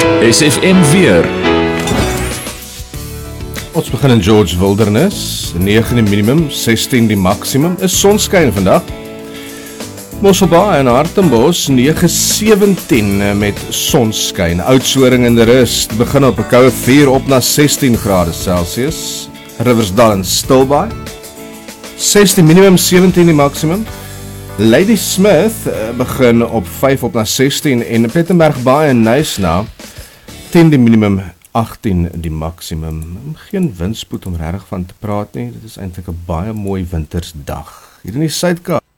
SFM weer. Ons begin in George Wilderness, 9 die minimum, 16 die maksimum, is sonskyn vandag. Mosselbaai en Hartenbos, 9-17 met sonskyn. Oudtshoorn in die Rust, begin op 'n koue 4 op na 16 grade Celsius. Riversdal en Stilbaai, 16 minimum, 17 die maksimum. Ladysmith begin op 5 op na 16 en Plettenberg Baai en Nysna, 10 die minimum, 18 die maksimum. Geen windspoed om regtig van te praat nie. Dit is eintlik 'n baie mooi wintersdag hier in die Suid-Kaap.